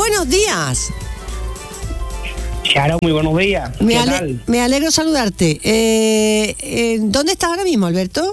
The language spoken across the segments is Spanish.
buenos días. Charo, muy buenos días. Me alegro saludarte. ¿Dónde estás ahora mismo, Alberto?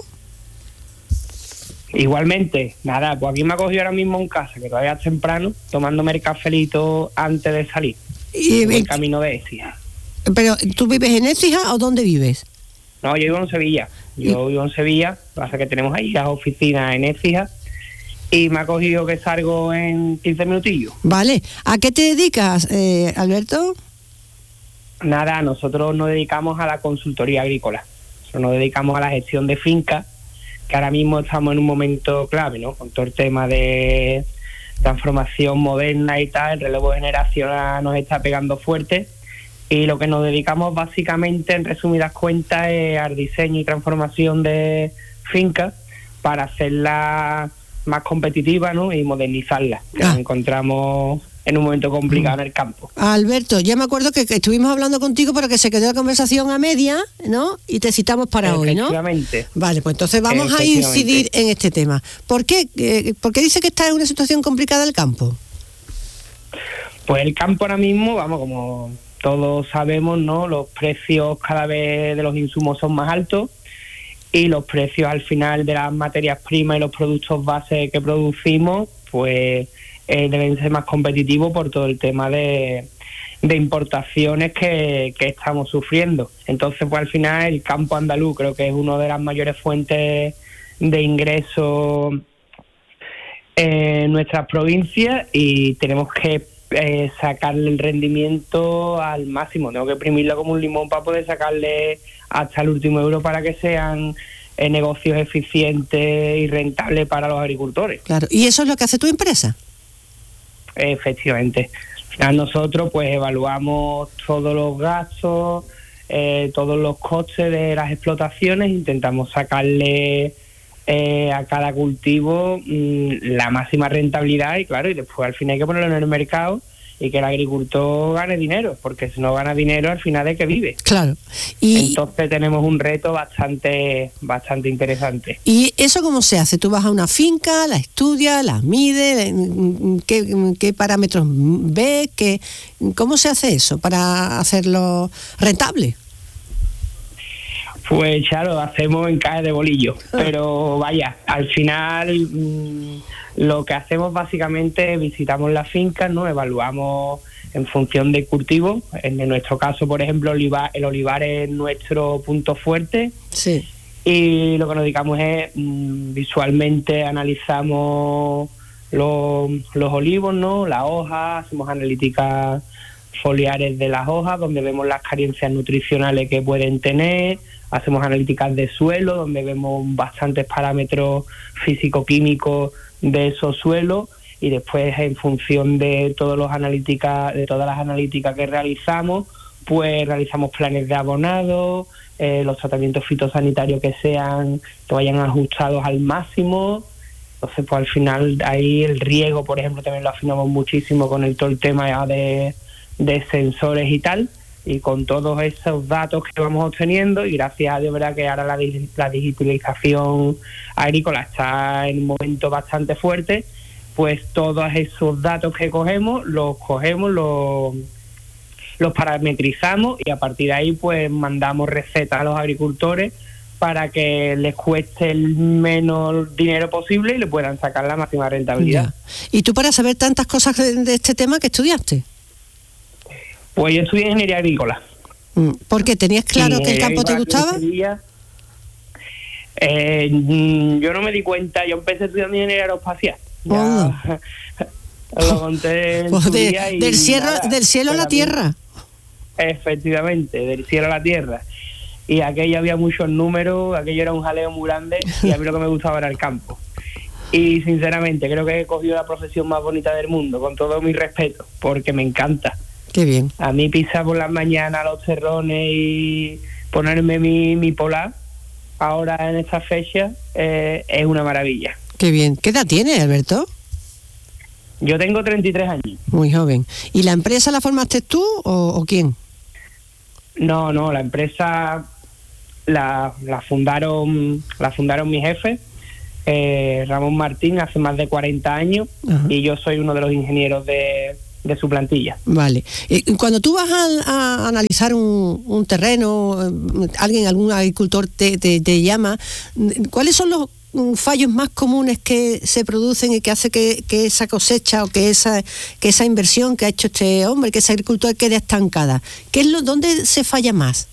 Igualmente, nada, pues aquí me ha cogido ahora mismo en casa, que todavía es temprano, tomándome el cafelito antes de salir. El camino de Écija. ¿Pero tú vives en Écija o dónde vives? No, yo vivo en Sevilla. Vivo en Sevilla, pasa que tenemos ahí las oficinas en Écija y me ha cogido que salgo en 15 minutillos. Vale. ¿A qué te dedicas, Alberto? Nada, nosotros nos dedicamos a la consultoría agrícola. Nos dedicamos a la gestión de fincas, que ahora mismo estamos en un momento clave, ¿no? Con todo el tema de transformación moderna y tal, el relevo generacional nos está pegando fuerte y lo que nos dedicamos básicamente, en resumidas cuentas, es al diseño y transformación de fincas para hacerlas más competitivas, ¿no? Y modernizarlas. Nos encontramos en un momento complicado en el campo. Alberto, ya me acuerdo que estuvimos hablando contigo, pero que se quedó la conversación a media, ¿no? Y te citamos para hoy, ¿no? Efectivamente. Vale, pues entonces vamos a incidir en este tema. ¿Por qué dice que está en una situación complicada el campo? Pues el campo ahora mismo, vamos, como todos sabemos, ¿no? Los precios cada vez de los insumos son más altos y los precios al final de las materias primas y los productos base que producimos, pues deben ser más competitivos por todo el tema de importaciones que estamos sufriendo. Entonces, pues al final el campo andaluz creo que es una de las mayores fuentes de ingresos en nuestras provincias y tenemos que sacarle el rendimiento al máximo. Tengo que exprimirlo como un limón para poder sacarle hasta el último euro para que sean negocios eficientes y rentables para los agricultores. Claro, ¿y eso es lo que hace tu empresa? Efectivamente. Al final nosotros pues evaluamos todos los gastos, todos los costes de las explotaciones, intentamos sacarle a cada cultivo la máxima rentabilidad y claro, y después al final hay que ponerlo en el mercado y que el agricultor gane dinero, porque si no gana dinero al final de que vive. Claro. Entonces tenemos un reto bastante interesante. ¿Y eso cómo se hace? ¿Tú vas a una finca, la estudias, la mides? ¿Qué parámetros ves? ¿Cómo se hace eso para hacerlo rentable? Pues claro, lo hacemos en caja de bolillo, pero vaya, al final lo que hacemos básicamente es visitamos las fincas, ¿no? Evaluamos en función de cultivo. En nuestro caso, por ejemplo, el olivar es nuestro punto fuerte. Sí. Y lo que nos dedicamos es visualmente analizamos los olivos, ¿no? Las hojas, hacemos analíticas foliares de las hojas, donde vemos las carencias nutricionales que pueden tener. Hacemos analíticas de suelo, donde vemos bastantes parámetros físico-químicos de esos suelos, y después en función de todas las analíticas que realizamos, pues realizamos planes de abonado, los tratamientos fitosanitarios que vayan ajustados al máximo. Entonces, pues al final ahí el riego, por ejemplo, también lo afinamos muchísimo con todo el tema de sensores y tal. Y con todos esos datos que vamos obteniendo, y gracias a Dios, verdad que ahora la digitalización agrícola está en un momento bastante fuerte, pues todos esos datos que cogemos, los parametrizamos y a partir de ahí pues mandamos recetas a los agricultores para que les cueste el menos dinero posible y le puedan sacar la máxima rentabilidad. Ya. ¿Y tú, para saber tantas cosas de este tema, qué estudiaste? Pues yo estudié ingeniería agrícola. ¿Por qué? ¿Tenías claro que el campo te gustaba? Yo no me di cuenta, yo empecé estudiando ingeniería aeroespacial. Ya lo conté en su día y del cielo a la tierra. Efectivamente, del cielo a la tierra. Y aquello había muchos números, aquello era un jaleo muy grande y a mí lo que me gustaba era el campo. Y sinceramente creo que he cogido la profesión más bonita del mundo, con todo mi respeto, porque me encanta. Qué bien. A mí pisar por las mañanas los terrones y ponerme mi polar ahora en esta fecha es una maravilla. Qué bien. ¿Qué edad tienes, Alberto? Yo tengo 33 años. Muy joven. ¿Y la empresa la formaste tú o quién? No, la empresa la fundaron mis jefes, Ramón Martín, hace más de 40 años. Ajá. Y yo soy uno de los ingenieros de su plantilla. Vale. Cuando tú vas a analizar un terreno, algún agricultor te llama, ¿cuáles son los fallos más comunes que se producen y que hace que esa cosecha o que esa inversión que ha hecho este hombre, que ese agricultor quede estancada? ¿Dónde se falla más?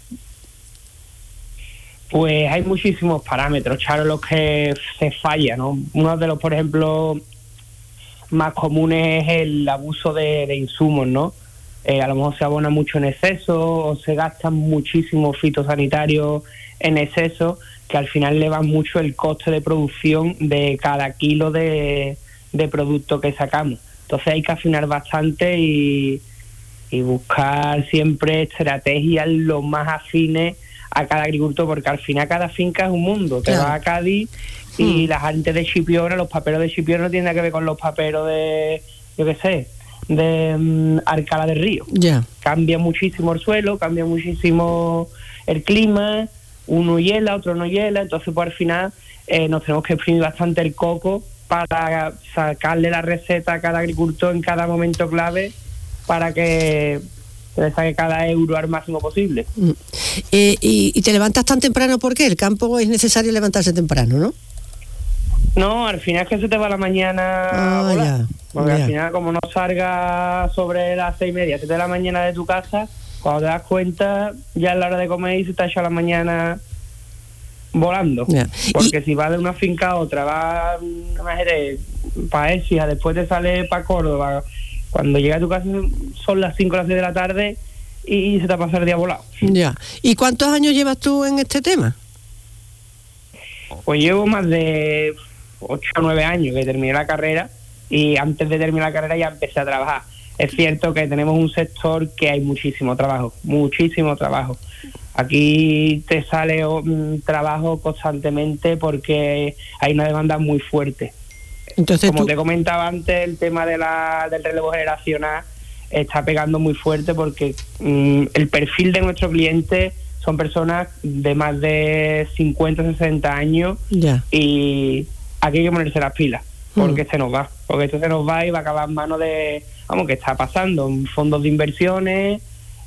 Pues hay muchísimos parámetros, Charo, los que se falla, ¿no? Uno de los, por ejemplo, más comunes es el abuso de insumos, ¿no? A lo mejor se abona mucho en exceso o se gastan muchísimos fitosanitarios en exceso, que al final elevan mucho el coste de producción de cada kilo de producto que sacamos. Entonces hay que afinar bastante y buscar siempre estrategias lo más afines a cada agricultor, porque al final cada finca es un mundo. Te vas a Cádiz y la gente de Chipiona, los paperos de Chipiona no tienen nada que ver con los paperos de, yo qué sé, de Alcalá del Río. Cambia muchísimo el suelo, cambia muchísimo el clima, uno hiela, otro no hiela, entonces pues al final nos tenemos que exprimir bastante el coco para sacarle la receta a cada agricultor en cada momento clave para que le saque cada euro al máximo posible. ¿Y te levantas tan temprano? ¿Por qué? El campo es necesario levantarse temprano, ¿no? No, al final es que se te va la mañana a volar. Porque al final, como no salga sobre las 6:30, 7 de la mañana de tu casa, cuando te das cuenta, ya es la hora de comer y se te ha hecho la mañana volando. Porque si vas de una finca a otra, vas para Écija, después te sales para Córdoba, cuando llegas a tu casa son las 5 o las 6 de la tarde y se te ha pasado el día volado. ¿Y cuántos años llevas tú en este tema? Pues llevo más de 8 o 9 años que terminé la carrera, y antes de terminar la carrera ya empecé a trabajar. Es cierto que tenemos un sector que hay muchísimo trabajo. Aquí te sale trabajo constantemente porque hay una demanda muy fuerte. Entonces, como te comentaba antes, el tema del relevo generacional está pegando muy fuerte porque el perfil de nuestro cliente son personas de más de 50, 60 años y aquí hay que ponerse las pilas porque esto se nos va y va a acabar en manos de, que está pasando, fondos de inversiones,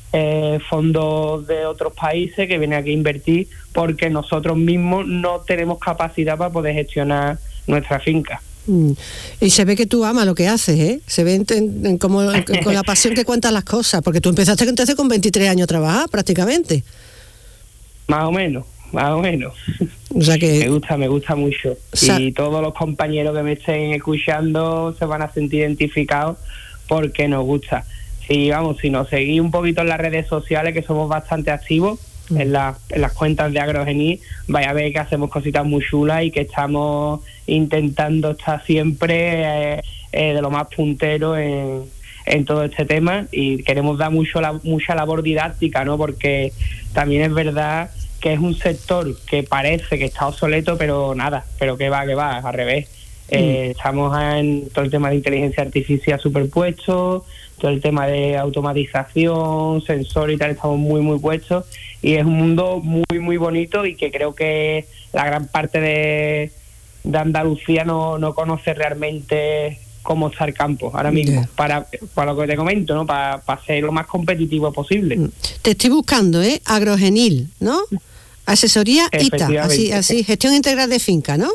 fondos de otros países que vienen aquí a invertir porque nosotros mismos no tenemos capacidad para poder gestionar nuestra finca. Y se ve que tú amas lo que haces, ¿eh? Se ve con la pasión que cuentas las cosas, porque tú empezaste entonces con 23 años a trabajar prácticamente. Más o menos. O sea que me gusta mucho. Y todos los compañeros que me estén escuchando se van a sentir identificados porque nos gusta. Si nos seguís un poquito en las redes sociales, que somos bastante activos, en las cuentas de Agrogenil, vais a ver que hacemos cositas muy chulas y que estamos intentando estar siempre de lo más puntero en todo este tema, y queremos dar mucha labor didáctica, ¿no? Porque también es verdad que es un sector que parece que está obsoleto, pero que va, al revés. Estamos en todo el tema de inteligencia artificial superpuesto, todo el tema de automatización, sensor y tal, estamos muy, muy puestos, y es un mundo muy, muy bonito y que creo que la gran parte de Andalucía no conoce realmente cómo está el campo ahora mismo, para lo que te comento, ¿no? Para ser lo más competitivo posible. Te estoy buscando, Agrogenil, ¿no? Asesoría ITA, así, gestión integral de finca, ¿no?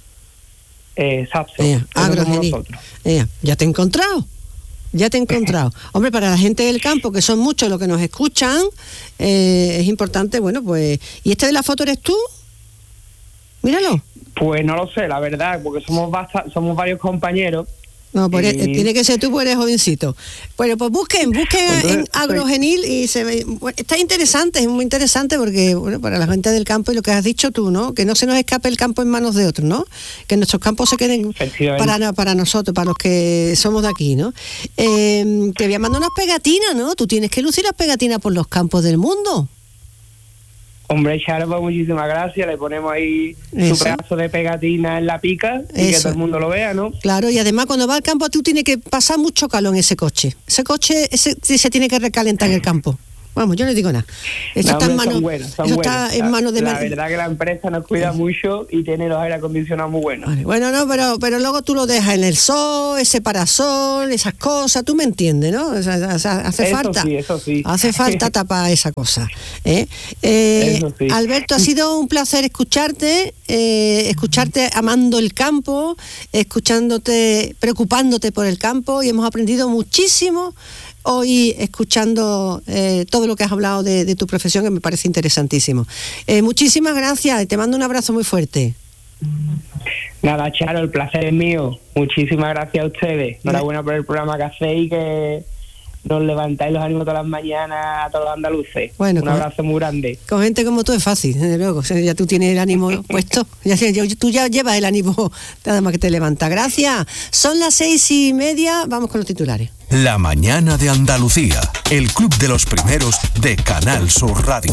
Exacto. Agrogenil. Ya te he encontrado. Hombre, para la gente del campo, que son muchos los que nos escuchan, es importante, pues... ¿Y este de la foto eres tú? Míralo. Pues no lo sé, la verdad, porque somos varios compañeros. No, pues tiene que ser tú, porque eres jovencito. Bueno, pues busquen en Agrogenil y se ve, está interesante, es muy interesante porque, para la gente del campo, y lo que has dicho tú, ¿no? Que no se nos escape el campo en manos de otros, ¿no? Que nuestros campos se queden para nosotros, para los que somos de aquí, ¿no? Te voy a mandar unas pegatinas, ¿no? Tú tienes que lucir las pegatinas por los campos del mundo. Hombre, Charo, pues muchísimas gracias. Le ponemos ahí su pedazo de pegatina en la pica y que todo el mundo lo vea, ¿no? Claro, y además cuando va al campo tú tienes que pasar mucho calor en ese coche. Ese coche se tiene que recalentar en el campo. Vamos, yo no digo nada. Eso está en manos de... La verdad que la empresa nos cuida mucho y tiene los aire acondicionados muy buenos. Vale, bueno, no, pero luego tú lo dejas en el sol, ese parasol, esas cosas, tú me entiendes, ¿no? O sea, hace falta. Eso sí. Hace falta tapar esa cosa. Eso sí. Alberto, ha sido un placer escucharte amando el campo, escuchándote, preocupándote por el campo, y hemos aprendido muchísimo hoy escuchando todo lo que has hablado de tu profesión, que me parece interesantísimo. Muchísimas gracias y te mando un abrazo muy fuerte. Nada, Charo, el placer es mío. Muchísimas gracias a ustedes. Enhorabuena por el programa que hacéis y que nos levantáis los ánimos todas las mañanas a todos los andaluces. Bueno, un abrazo muy grande. Con gente como tú es fácil, desde luego. O sea, ya tú tienes el ánimo puesto. Tú ya llevas el ánimo nada más que te levanta. Gracias. Son las 6:30. Vamos con los titulares. La mañana de Andalucía. El club de los primeros de Canal Sur Radio.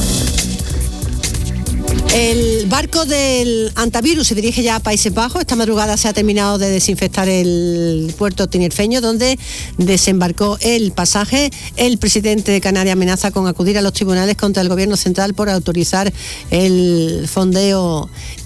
El barco del antivirus se dirige ya a Países Bajos. Esta madrugada se ha terminado de desinfectar el puerto tinerfeño, donde desembarcó el pasaje. El presidente de Canarias amenaza con acudir a los tribunales contra el gobierno central por autorizar el fondeo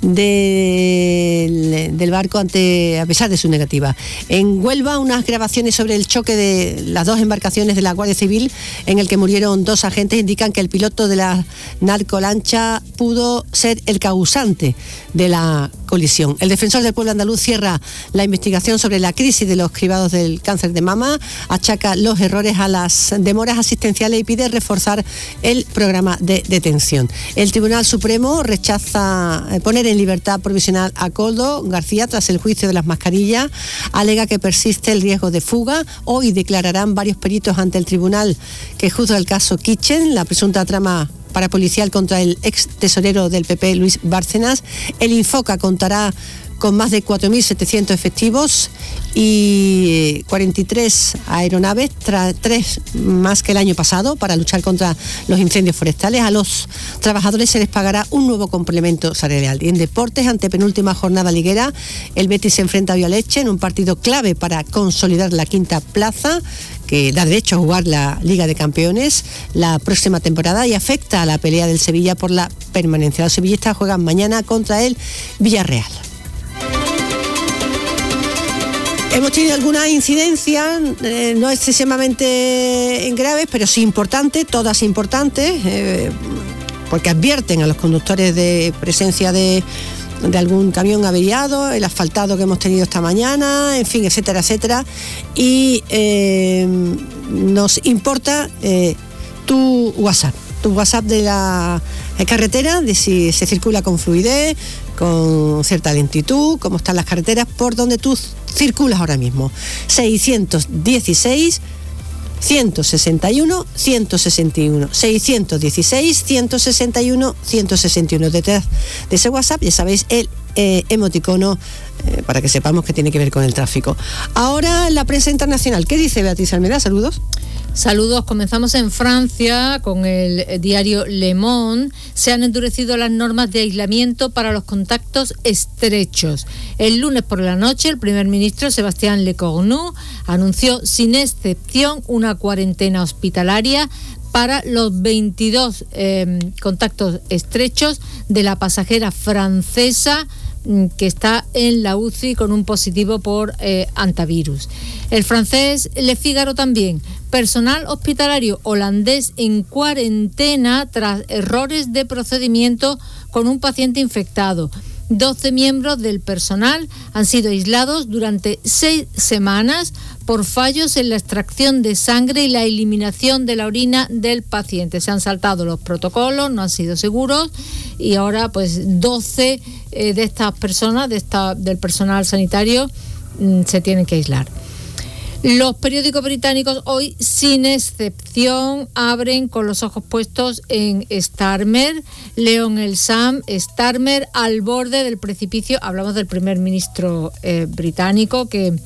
del barco a pesar de su negativa. En Huelva, unas grabaciones sobre el choque de las dos embarcaciones de la Guardia Civil, en el que murieron 2 agentes, indican que el piloto de la narcolancha pudo ser el causante de la colisión. El defensor del pueblo andaluz cierra la investigación sobre la crisis de los cribados del cáncer de mama, achaca los errores a las demoras asistenciales y pide reforzar el programa de detención. El Tribunal Supremo rechaza poner en libertad provisional a Koldo García tras el juicio de las mascarillas, alega que persiste el riesgo de fuga. Hoy declararán varios peritos ante el tribunal que juzga el caso Kitchen, la presunta trama parapolicial contra el ex tesorero del PP, Luis Bárcenas. El Infoca contará con más de 4.700 efectivos y 43 aeronaves, 3 más que el año pasado, para luchar contra los incendios forestales. A los trabajadores se les pagará un nuevo complemento salarial. Y en deportes, ante penúltima jornada liguera, el Betis se enfrenta a Vialeche en un partido clave para consolidar la quinta plaza, que da derecho a jugar la Liga de Campeones la próxima temporada y afecta a la pelea del Sevilla por la permanencia. Los sevillistas juegan mañana contra el Villarreal. Hemos tenido alguna incidencia, no excesivamente graves, pero sí importantes, todas importantes, porque advierten a los conductores de presencia de algún camión averiado, el asfaltado que hemos tenido esta mañana, en fin, etcétera, etcétera. Y nos importa tu WhatsApp de la carretera, de si se circula con fluidez, con cierta lentitud, cómo están las carreteras por donde tú circulas ahora mismo. 616 161 161 616 161 161. Detrás de ese WhatsApp, ya sabéis, el emoticono para que sepamos que tiene que ver con el tráfico. Ahora la prensa internacional. ¿Qué dice Beatriz Almeida? Saludos. Saludos. Comenzamos en Francia con el diario Le Monde. Se han endurecido las normas de aislamiento para los contactos estrechos. El lunes por la noche, el primer ministro Sébastien Lecornu anunció sin excepción una cuarentena hospitalaria para los 22 contactos estrechos de la pasajera francesa que está en la UCI con un positivo por antivirus. El francés Le Figaro también. Personal hospitalario holandés en cuarentena tras errores de procedimiento con un paciente infectado. 12 miembros del personal han sido aislados durante 6 semanas por fallos en la extracción de sangre y la eliminación de la orina del paciente. Se han saltado los protocolos, no han sido seguros, y ahora pues 12 de estas personas, del personal sanitario, se tienen que aislar. Los periódicos británicos hoy, sin excepción, abren con los ojos puestos en Starmer. Leo en el Sun, Starmer al borde del precipicio. Hablamos del primer ministro británico que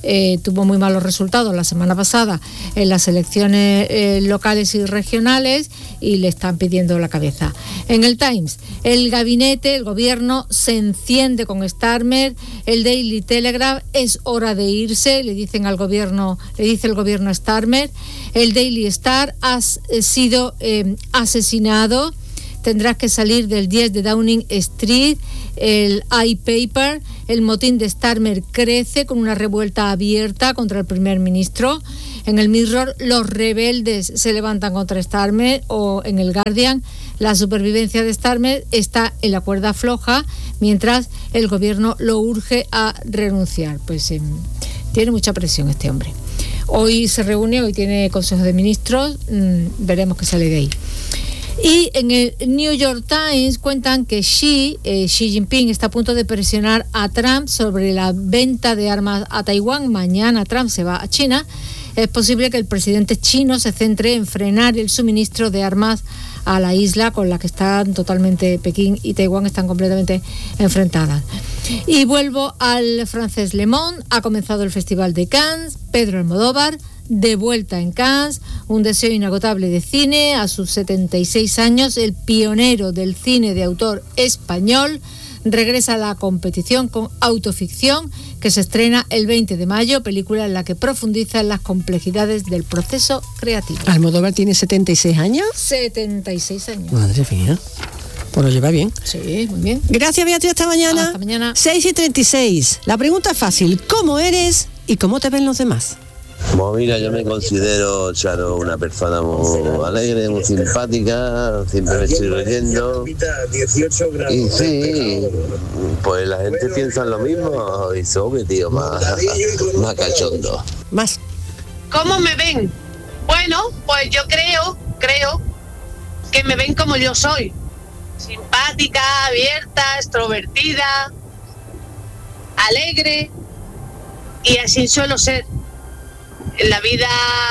tuvo muy malos resultados la semana pasada en las elecciones locales y regionales y le están pidiendo la cabeza. En el Times, el gobierno se enciende con Starmer. El Daily Telegraph, es hora de irse, le dice el gobierno a Starmer. El Daily Star, has sido asesinado, tendrás que salir del 10 de Downing Street. El iPaper, el motín de Starmer crece con una revuelta abierta contra el primer ministro. En el Mirror, los rebeldes se levantan contra Starmer. O en el Guardian, la supervivencia de Starmer está en la cuerda floja, mientras el gobierno lo urge a renunciar. Pues tiene mucha presión este hombre. Hoy se reúne, hoy tiene Consejo de Ministros, veremos qué sale de ahí. Y en el New York Times cuentan que Xi Jinping está a punto de presionar a Trump sobre la venta de armas a Taiwán. Mañana Trump se va a China. Es posible que el presidente chino se centre en frenar el suministro de armas a la isla, con la que están totalmente Pekín y Taiwán están completamente enfrentadas. Y vuelvo al francés Le Monde. Ha comenzado el Festival de Cannes. Pedro Almodóvar, de vuelta en Cannes, un deseo inagotable de cine. A sus 76 años, el pionero del cine de autor español regresa a la competición con Autoficción, que se estrena el 20 de mayo, película en la que profundiza en las complejidades del proceso creativo. ¿Almodóvar tiene 76 años? 76 años. Madre mía. Pues lo lleva bien. Sí, muy bien. Gracias, Beatriz, hasta mañana. Hasta mañana. 6:36. La pregunta es fácil. ¿Cómo eres y cómo te ven los demás? Pues mira, yo me considero, Charo, una persona muy alegre, muy simpática, siempre me estoy riendo. Y sí, pues la gente piensa lo mismo y soy, tío, más cachondo. Más. ¿Cómo me ven? Bueno, pues yo creo que me ven como yo soy. Simpática, abierta, extrovertida, alegre, y así suelo ser. En la vida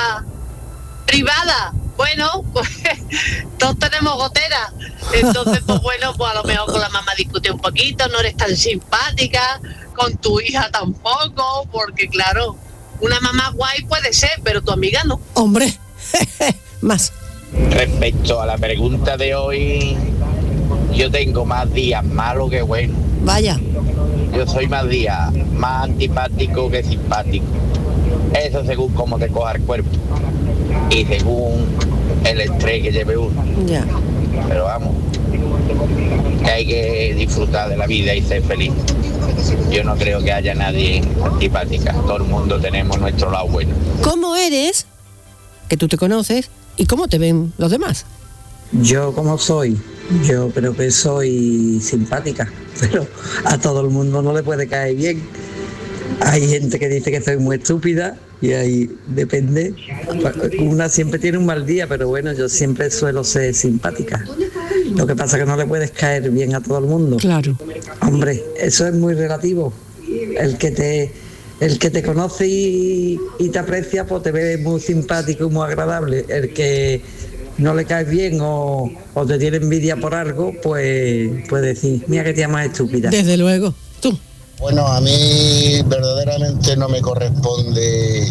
privada, bueno, pues todos tenemos goteras. Entonces, pues bueno, pues a lo mejor con la mamá discute un poquito, no eres tan simpática, con tu hija tampoco, porque claro, una mamá guay puede ser, pero tu amiga no. Hombre, más. Respecto a la pregunta de hoy, yo tengo más días malos que buenos. Vaya. Yo soy más días más antipático que simpático. Eso según cómo te coja el cuerpo y según el estrés que lleve uno. Ya. Pero vamos, que hay que disfrutar de la vida y ser feliz. Yo no creo que haya nadie antipática. Todo el mundo tenemos nuestro lado bueno. ¿Cómo eres? Que tú te conoces. ¿Y cómo te ven los demás? Yo como soy, yo creo que soy simpática, pero a todo el mundo no le puede caer bien. Hay gente que dice que soy muy estúpida y ahí depende. Una siempre tiene un mal día, pero bueno, yo siempre suelo ser simpática. Lo que pasa es que no le puedes caer bien a todo el mundo. Claro. Hombre, eso es muy relativo. El que te conoce y te aprecia, pues te ve muy simpático y muy agradable. El que no le caes bien o te tiene envidia por algo, pues puede decir, mira que tía más estúpida. Desde luego. Tú. Bueno, a mí verdaderamente no me corresponde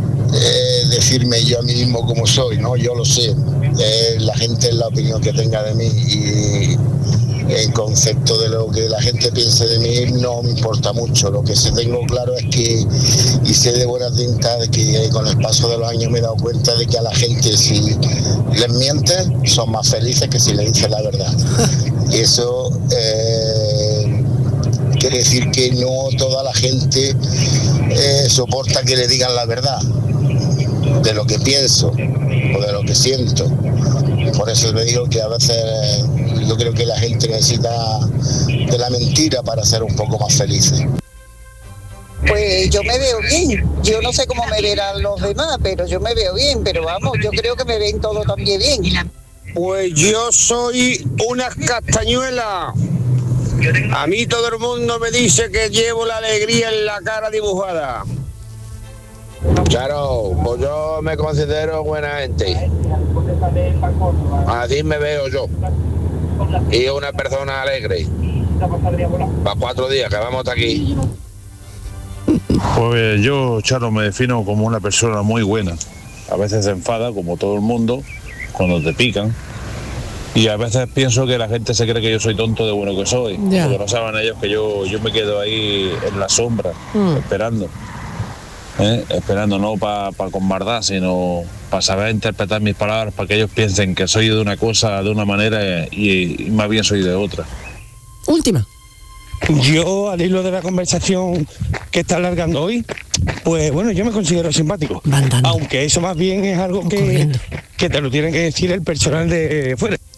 decirme yo a mí mismo cómo soy, ¿no? Yo lo sé. La gente es la opinión que tenga de mí y en concepto de lo que la gente piense de mí no me importa mucho. Lo que sí tengo claro es que, y sé de buena tinta, de que con el paso de los años me he dado cuenta de que a la gente, si les mientes, son más felices que si les dices la verdad. Y eso quiere decir que no toda la gente soporta que le digan la verdad de lo que pienso o de lo que siento. Por eso le digo que a veces yo creo que la gente necesita de la mentira para ser un poco más felices. Pues yo me veo bien. Yo no sé cómo me verán los demás, pero yo me veo bien. Pero vamos, yo creo que me ven todos también bien. Pues yo soy una castañuela. A mí todo el mundo me dice que llevo la alegría en la cara dibujada. Claro, pues yo me considero buena gente. Así me veo yo. Y una persona alegre. Para 4 días que vamos hasta aquí. Pues yo, Charo, me defino como una persona muy buena. A veces se enfada, como todo el mundo, cuando te pican. Y a veces pienso que la gente se cree que yo soy tonto de bueno que soy. Ya. Porque no saben ellos que yo me quedo ahí en la sombra, esperando. Esperando, no para con maldad, sino para saber interpretar mis palabras, para que ellos piensen que soy de una cosa, de una manera, y más bien soy de otra. Última. Yo, al hilo de la conversación que está alargando hoy, pues bueno, yo me considero simpático. Aunque eso más bien es algo que te lo tienen que decir el personal de fuera.